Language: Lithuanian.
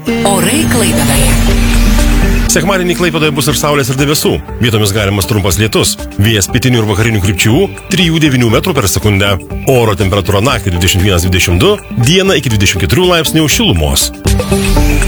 Orai Klaipėdoje. Sekmadienį Klaipėdoje bus ir saulės ir debesų. Vietomis galimas trumpas lietus. Vėjas pietinių ir vakarinių krypčių 3–9 metrų per sekundę. Oro temperatūra naktį 21–22, dieną iki 24 laipsnių šilumos.